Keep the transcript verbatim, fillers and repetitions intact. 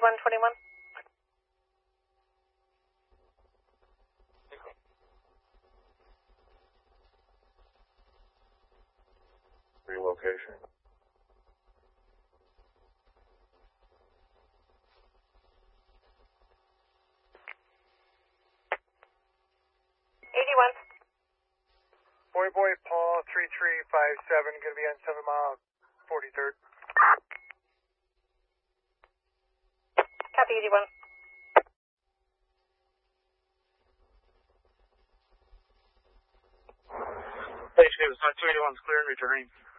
eighty-one twenty-one. Relocation. eighty-one. Boy Boy Paul three three five seven, going to be on seven mile forty-third. Copy eighty-one. Station two eighty-one is clear and returning.